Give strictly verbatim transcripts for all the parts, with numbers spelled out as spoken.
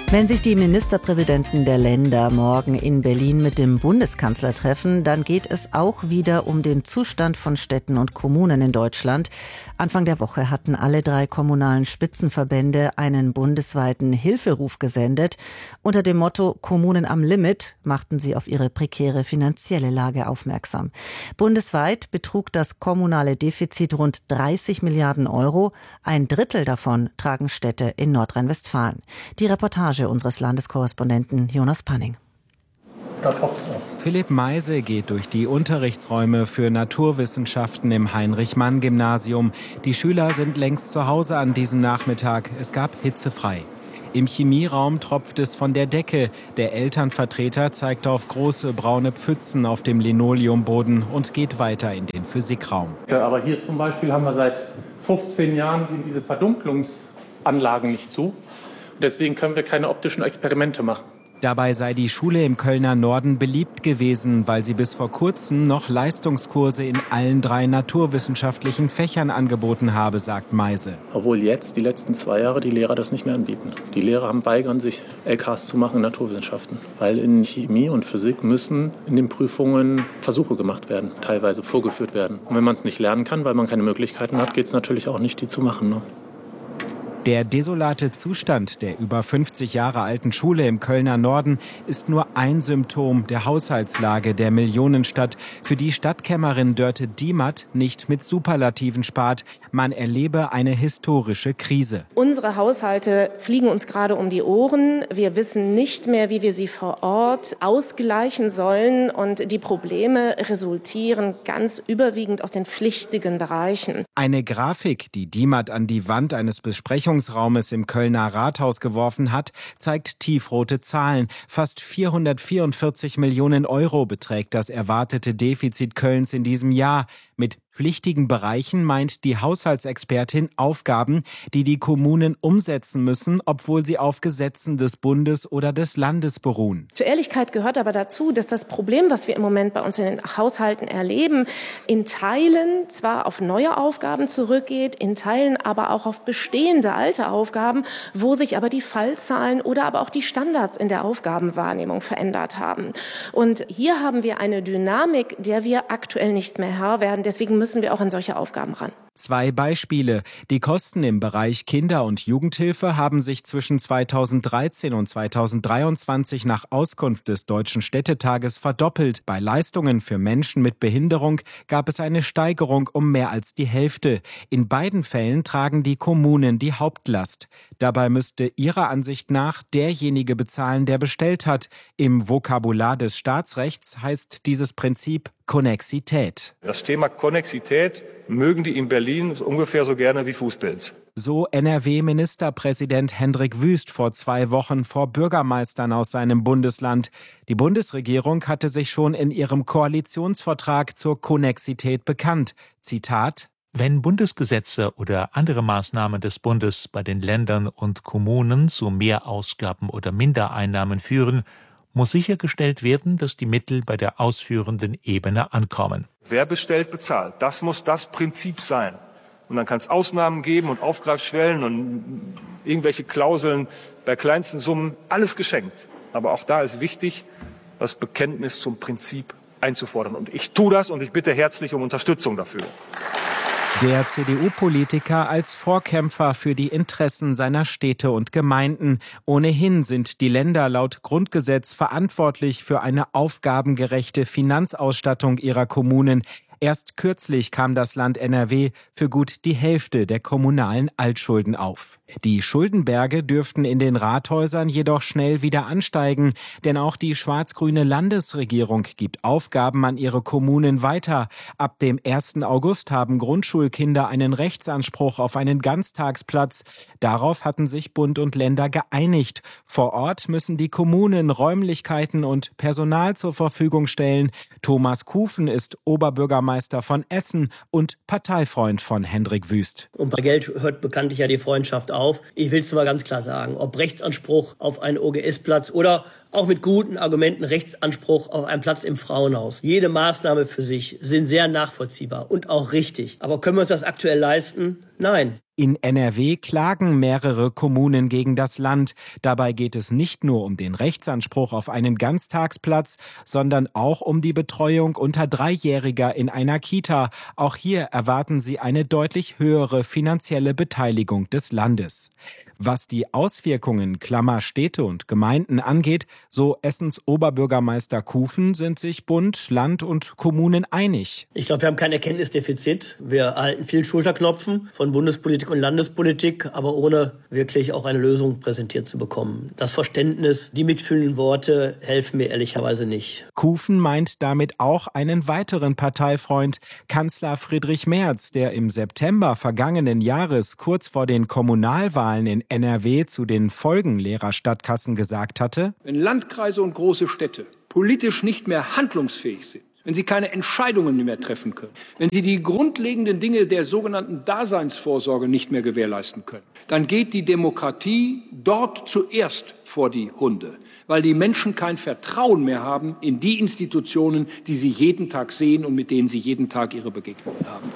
Wenn sich die Ministerpräsidenten der Länder morgen in Berlin mit dem Bundeskanzler treffen, dann geht es auch wieder um den Zustand von Städten und Kommunen in Deutschland. Anfang der Woche hatten alle drei kommunalen Spitzenverbände einen bundesweiten Hilferuf gesendet. Unter dem Motto Kommunen am Limit machten sie auf ihre prekäre finanzielle Lage aufmerksam. Bundesweit betrug das kommunale Defizit rund dreißig Milliarden Euro. Ein Drittel davon tragen Städte in Nordrhein-Westfalen. Die Reportage unseres Landeskorrespondenten Jonas Panning. Philipp Meise geht durch die Unterrichtsräume für Naturwissenschaften im Heinrich-Mann-Gymnasium. Die Schüler sind längst zu Hause an diesem Nachmittag. Es gab hitzefrei. Im Chemieraum tropft es von der Decke. Der Elternvertreter zeigt auf große braune Pfützen auf dem Linoleumboden und geht weiter in den Physikraum. Ja, aber hier zum Beispiel haben wir seit fünfzehn Jahren diese Verdunklungsanlagen nicht zu. Deswegen können wir keine optischen Experimente machen. Dabei sei die Schule im Kölner Norden beliebt gewesen, weil sie bis vor kurzem noch Leistungskurse in allen drei naturwissenschaftlichen Fächern angeboten habe, sagt Meise. Obwohl jetzt, die letzten zwei Jahre, die Lehrer das nicht mehr anbieten. Die Lehrer haben weigern sich, L Ks zu machen in Naturwissenschaften. Weil in Chemie und Physik müssen in den Prüfungen Versuche gemacht werden, teilweise vorgeführt werden. Und wenn man es nicht lernen kann, weil man keine Möglichkeiten hat, geht es natürlich auch nicht, die zu machen, ne? Der desolate Zustand der über fünfzig Jahre alten Schule im Kölner Norden ist nur ein Symptom der Haushaltslage der Millionenstadt, für die Stadtkämmerin Dörte Diemert nicht mit Superlativen spart. Man erlebe eine historische Krise. Unsere Haushalte fliegen uns gerade um die Ohren. Wir wissen nicht mehr, wie wir sie vor Ort ausgleichen sollen. Und die Probleme resultieren ganz überwiegend aus den pflichtigen Bereichen. Eine Grafik, die Diemert an die Wand eines Besprechungsraumes im Kölner Rathaus geworfen hat, zeigt tiefrote Zahlen. Fast vierhundertvierundvierzig Millionen Euro beträgt das erwartete Defizit Kölns in diesem Jahr. Mit pflichtigen Bereichen meint die Haushaltsexpertin Aufgaben, die die Kommunen umsetzen müssen, obwohl sie auf Gesetzen des Bundes oder des Landes beruhen. Zur Ehrlichkeit gehört aber dazu, dass das Problem, was wir im Moment bei uns in den Haushalten erleben, in Teilen zwar auf neue Aufgaben zurückgeht, in Teilen aber auch auf bestehende alte Aufgaben, wo sich aber die Fallzahlen oder aber auch die Standards in der Aufgabenwahrnehmung verändert haben. Und hier haben wir eine Dynamik, der wir aktuell nicht mehr Herr werden. Deswegen müssen wir auch an solche Aufgaben ran. Zwei Beispiele. Die Kosten im Bereich Kinder- und Jugendhilfe haben sich zwischen zweitausenddreizehn und zweitausenddreiundzwanzig nach Auskunft des Deutschen Städtetages verdoppelt. Bei Leistungen für Menschen mit Behinderung gab es eine Steigerung um mehr als die Hälfte. In beiden Fällen tragen die Kommunen die Hauptlast. Dabei müsste ihrer Ansicht nach derjenige bezahlen, der bestellt hat. Im Vokabular des Staatsrechts heißt dieses Prinzip Konnexität. Das Thema Konnexität mögen die in Berlin ungefähr so gerne wie Fußpilz. So N R W-Ministerpräsident Hendrik Wüst vor zwei Wochen vor Bürgermeistern aus seinem Bundesland. Die Bundesregierung hatte sich schon in ihrem Koalitionsvertrag zur Konnexität bekannt. Zitat: Wenn Bundesgesetze oder andere Maßnahmen des Bundes bei den Ländern und Kommunen zu Mehrausgaben oder Mindereinnahmen führen, muss sichergestellt werden, dass die Mittel bei der ausführenden Ebene ankommen. Wer bestellt, bezahlt. Das muss das Prinzip sein. Und dann kann es Ausnahmen geben und Aufgreifschwellen und irgendwelche Klauseln bei kleinsten Summen. Alles geschenkt. Aber auch da ist wichtig, das Bekenntnis zum Prinzip einzufordern. Und ich tue das und ich bitte herzlich um Unterstützung dafür. Der C D U-Politiker als Vorkämpfer für die Interessen seiner Städte und Gemeinden. Ohnehin sind die Länder laut Grundgesetz verantwortlich für eine aufgabengerechte Finanzausstattung ihrer Kommunen. Erst kürzlich kam das Land N R W für gut die Hälfte der kommunalen Altschulden auf. Die Schuldenberge dürften in den Rathäusern jedoch schnell wieder ansteigen, denn auch die schwarz-grüne Landesregierung gibt Aufgaben an ihre Kommunen weiter. Ab dem ersten August haben Grundschulkinder einen Rechtsanspruch auf einen Ganztagsplatz. Darauf hatten sich Bund und Länder geeinigt. Vor Ort müssen die Kommunen Räumlichkeiten und Personal zur Verfügung stellen. Thomas Kufen ist Oberbürgermeister von Essen und Parteifreund von Hendrik Wüst. Und bei Geld hört bekanntlich ja die Freundschaft auf. Ich will es mal ganz klar sagen, ob Rechtsanspruch auf einen O G S-Platz oder auch mit guten Argumenten Rechtsanspruch auf einen Platz im Frauenhaus. Jede Maßnahme für sich sind sehr nachvollziehbar und auch richtig. Aber können wir uns das aktuell leisten? Nein. In N R W klagen mehrere Kommunen gegen das Land. Dabei geht es nicht nur um den Rechtsanspruch auf einen Ganztagsplatz, sondern auch um die Betreuung unter Dreijähriger in einer Kita. Auch hier erwarten sie eine deutlich höhere finanzielle Beteiligung des Landes. Was die Auswirkungen Klammer Städte und Gemeinden angeht, so Essens Oberbürgermeister Kufen, sind sich Bund, Land und Kommunen einig. Ich glaube, wir haben kein Erkenntnisdefizit. Wir erhalten viel Schulterklopfen von Bundespolitik und Landespolitik, aber ohne wirklich auch eine Lösung präsentiert zu bekommen. Das Verständnis, die mitfühlenden Worte helfen mir ehrlicherweise nicht. Kufen meint damit auch einen weiteren Parteifreund, Kanzler Friedrich Merz, der im September vergangenen Jahres kurz vor den Kommunalwahlen in N R W zu den Folgen leerer Stadtkassen gesagt hatte: Wenn Landkreise und große Städte politisch nicht mehr handlungsfähig sind, wenn sie keine Entscheidungen mehr treffen können, wenn sie die grundlegenden Dinge der sogenannten Daseinsvorsorge nicht mehr gewährleisten können, dann geht die Demokratie dort zuerst vor die Hunde, weil die Menschen kein Vertrauen mehr haben in die Institutionen, die sie jeden Tag sehen und mit denen sie jeden Tag ihre Begegnungen haben.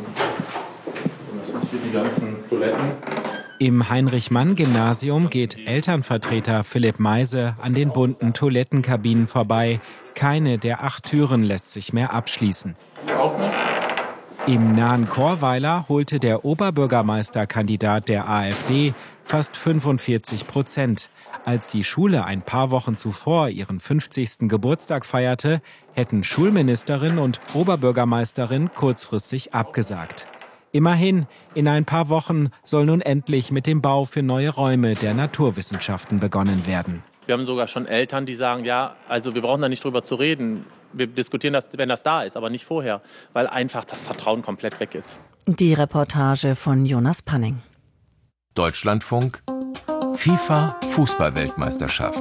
Das sind die ganzen Toiletten. Im Heinrich-Mann-Gymnasium geht Elternvertreter Philipp Meise an den bunten Toilettenkabinen vorbei. Keine der acht Türen lässt sich mehr abschließen. Auch nicht. Im nahen Chorweiler holte der Oberbürgermeisterkandidat der AfD fast fünfundvierzig Prozent. Als die Schule ein paar Wochen zuvor ihren fünfzigsten Geburtstag feierte, hätten Schulministerin und Oberbürgermeisterin kurzfristig abgesagt. Immerhin, in ein paar Wochen soll nun endlich mit dem Bau für neue Räume der Naturwissenschaften begonnen werden. Wir haben sogar schon Eltern, die sagen, ja, also wir brauchen da nicht drüber zu reden. Wir diskutieren das, wenn das da ist, aber nicht vorher, weil einfach das Vertrauen komplett weg ist. Die Reportage von Jonas Panning. Deutschlandfunk, FIFA Fußball-Weltmeisterschaft.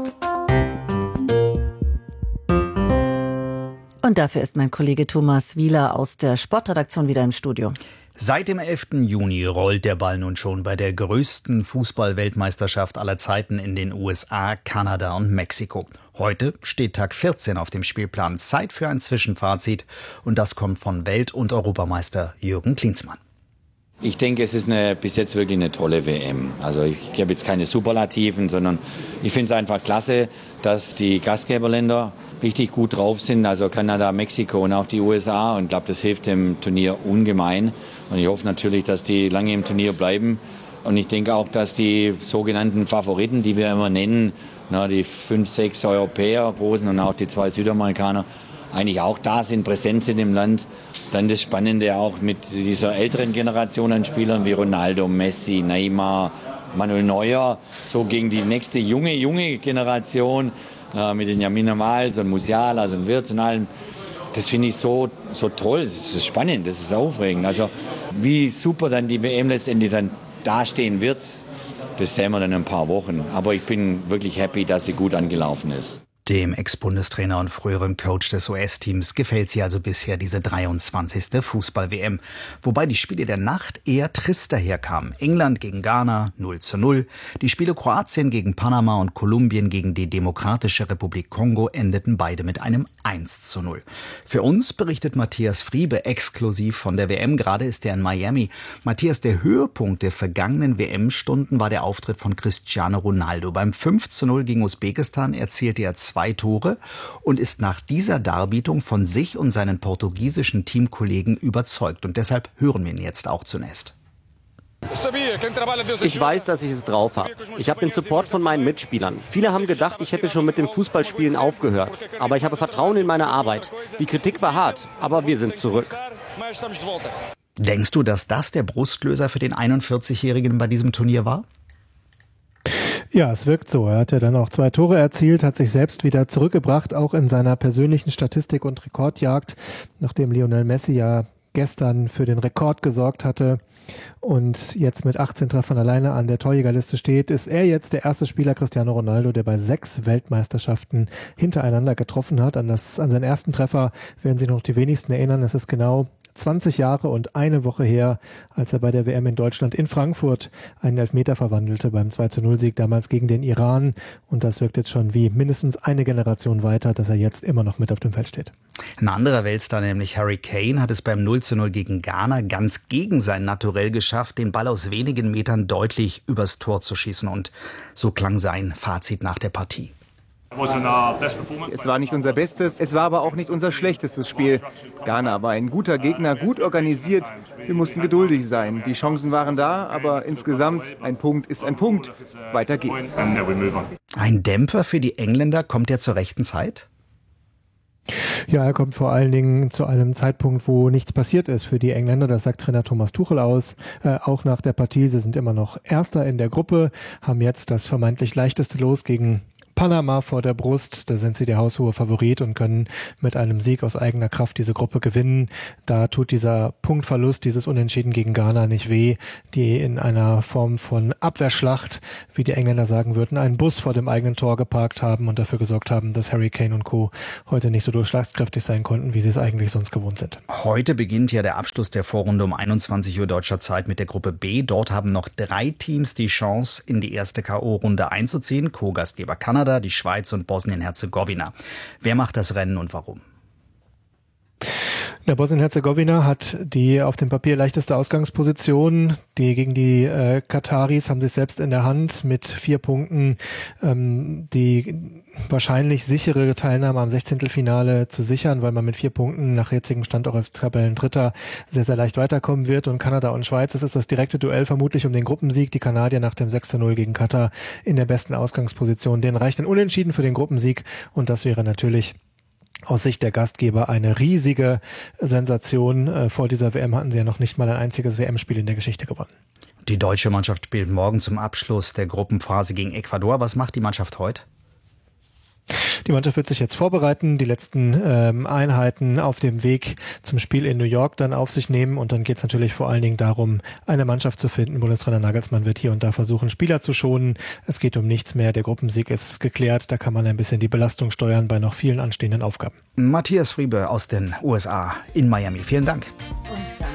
Und dafür ist mein Kollege Thomas Wieler aus der Sportredaktion wieder im Studio. Seit dem elften Juni rollt der Ball nun schon bei der größten Fußball-Weltmeisterschaft aller Zeiten in den U S A, Kanada und Mexiko. Heute steht Tag vierzehn auf dem Spielplan. Zeit für ein Zwischenfazit. Und das kommt von Welt- und Europameister Jürgen Klinsmann. Ich denke, es ist eine, bis jetzt wirklich eine tolle W M. Also ich habe jetzt keine Superlativen, sondern ich finde es einfach klasse, dass die Gastgeberländer richtig gut drauf sind. Also Kanada, Mexiko und auch die U S A. Und ich glaube, das hilft dem Turnier ungemein. Und ich hoffe natürlich, dass die lange im Turnier bleiben. Und ich denke auch, dass die sogenannten Favoriten, die wir immer nennen, na, die fünf, sechs Europäer, Großen und auch die zwei Südamerikaner, eigentlich auch da sind, präsent sind im Land. Dann das Spannende auch mit dieser älteren Generation an Spielern wie Ronaldo, Messi, Neymar, Manuel Neuer, so gegen die nächste junge, junge Generation äh, mit den Lamine Yamal und Musiala und Wirtz und allem. Das finde ich so, so toll, das ist spannend, das ist aufregend. Also wie super dann die W M letztendlich dann dastehen wird, das sehen wir dann in ein paar Wochen. Aber ich bin wirklich happy, dass sie gut angelaufen ist. Dem Ex-Bundestrainer und früheren Coach des U S-Teams gefällt sie also bisher diese dreiundzwanzigste Fußball-W M. Wobei die Spiele der Nacht eher trist daherkamen. England gegen Ghana null zu null. Die Spiele Kroatien gegen Panama und Kolumbien gegen die Demokratische Republik Kongo endeten beide mit einem eins zu null. Für uns berichtet Matthias Friebe exklusiv von der W M. Gerade ist er in Miami. Matthias, der Höhepunkt der vergangenen W M-Stunden war der Auftritt von Cristiano Ronaldo. Beim fünf zu null gegen Usbekistan erzielte er zwei Tore und ist nach dieser Darbietung von sich und seinen portugiesischen Teamkollegen überzeugt. Und deshalb hören wir ihn jetzt auch zunächst. Ich weiß, dass ich es drauf habe. Ich habe den Support von meinen Mitspielern. Viele haben gedacht, ich hätte schon mit dem Fußballspielen aufgehört. Aber ich habe Vertrauen in meine Arbeit. Die Kritik war hart, aber wir sind zurück. Denkst du, dass das der Brustlöser für den einundvierzigjährigen bei diesem Turnier war? Ja, es wirkt so. Er hat ja dann auch zwei Tore erzielt, hat sich selbst wieder zurückgebracht, auch in seiner persönlichen Statistik- und Rekordjagd, nachdem Lionel Messi ja gestern für den Rekord gesorgt hatte und jetzt mit achtzehn Treffern alleine an der Torjägerliste steht, ist er jetzt der erste Spieler, Cristiano Ronaldo, der bei sechs Weltmeisterschaften hintereinander getroffen hat. An, das, an seinen ersten Treffer werden sich noch die wenigsten erinnern. Es ist genau zwanzig Jahre und eine Woche her, als er bei der W M in Deutschland in Frankfurt einen Elfmeter verwandelte beim zwei zu null Sieg damals gegen den Iran. Und das wirkt jetzt schon wie mindestens eine Generation weiter, dass er jetzt immer noch mit auf dem Feld steht. Ein anderer Weltstar, nämlich Harry Kane, hat es beim null zu null gegen Ghana ganz gegen sein Naturell geschafft, den Ball aus wenigen Metern deutlich übers Tor zu schießen. Und so klang sein Fazit nach der Partie. Es war nicht unser bestes, es war aber auch nicht unser schlechtestes Spiel. Ghana war ein guter Gegner, gut organisiert. Wir mussten geduldig sein. Die Chancen waren da, aber insgesamt ein Punkt ist ein Punkt. Weiter geht's. Ein Dämpfer für die Engländer, kommt er zur rechten Zeit? Ja, er kommt vor allen Dingen zu einem Zeitpunkt, wo nichts passiert ist für die Engländer. Das sagt Trainer Thomas Tuchel aus. Äh, auch nach der Partie, sie sind immer noch Erster in der Gruppe, haben jetzt das vermeintlich leichteste Los gegen Panama vor der Brust, da sind sie der haushohe Favorit und können mit einem Sieg aus eigener Kraft diese Gruppe gewinnen. Da tut dieser Punktverlust, dieses Unentschieden gegen Ghana nicht weh, die in einer Form von Abwehrschlacht, wie die Engländer sagen würden, einen Bus vor dem eigenen Tor geparkt haben und dafür gesorgt haben, dass Harry Kane und Co. heute nicht so durchschlagskräftig sein konnten, wie sie es eigentlich sonst gewohnt sind. Heute beginnt ja der Abschluss der Vorrunde um einundzwanzig Uhr deutscher Zeit mit der Gruppe B. Dort haben noch drei Teams die Chance, in die erste K O-Runde einzuziehen. Co-Gastgeber Kanada, die Schweiz und Bosnien-Herzegowina. Wer macht das Rennen und warum? Der Bosnien-Herzegowina hat die auf dem Papier leichteste Ausgangsposition. Die gegen die äh, Kataris haben sich selbst in der Hand mit vier Punkten ähm, die wahrscheinlich sichere Teilnahme am Sechzehntelfinale zu sichern, weil man mit vier Punkten nach jetzigem Stand auch als Tabellendritter sehr, sehr leicht weiterkommen wird. Und Kanada und Schweiz, das ist das direkte Duell vermutlich um den Gruppensieg. Die Kanadier nach dem sechs zu null gegen Katar in der besten Ausgangsposition. Denen reicht ein Unentschieden für den Gruppensieg und das wäre natürlich aus Sicht der Gastgeber eine riesige Sensation. Vor dieser W M hatten sie ja noch nicht mal ein einziges W M-Spiel in der Geschichte gewonnen. Die deutsche Mannschaft spielt morgen zum Abschluss der Gruppenphase gegen Ecuador. Was macht die Mannschaft heute? Die Mannschaft wird sich jetzt vorbereiten, die letzten ähm, Einheiten auf dem Weg zum Spiel in New York dann auf sich nehmen und dann geht es natürlich vor allen Dingen darum, eine Mannschaft zu finden. Bundestrainer Nagelsmann wird hier und da versuchen, Spieler zu schonen. Es geht um nichts mehr, der Gruppensieg ist geklärt, da kann man ein bisschen die Belastung steuern bei noch vielen anstehenden Aufgaben. Matthias Friebe aus den U S A in Miami, vielen Dank. Und dann